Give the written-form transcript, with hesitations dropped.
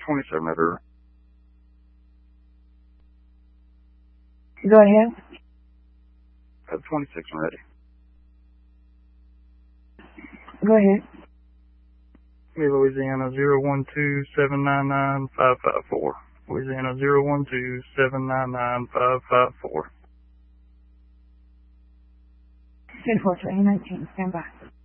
27 River. Go ahead. 26 and ready. Go ahead. Louisiana 012-799-554. Louisiana 012-799-554. 10-4, 2019, stand by.